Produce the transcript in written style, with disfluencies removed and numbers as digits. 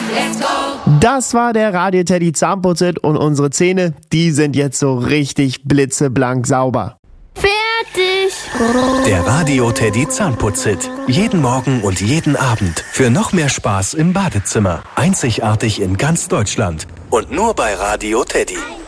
Let's go! Das war der Radio Teddy Zahnputzit und unsere Zähne, die sind jetzt so richtig blitzeblank sauber. Fertig! Der Radio Teddy Zahnputzit. Jeden Morgen und jeden Abend. Für noch mehr Spaß im Badezimmer. Einzigartig in ganz Deutschland. Und nur bei Radio Teddy.